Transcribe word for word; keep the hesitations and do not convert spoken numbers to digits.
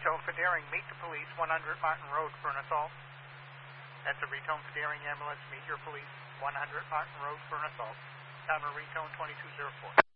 Retone for daring. Meet the police, one hundred Martin Road for an assault. That's a Retone for daring ambulance. Meet your police, one hundred Martin Road for an assault. Time of Retone twenty-two oh four.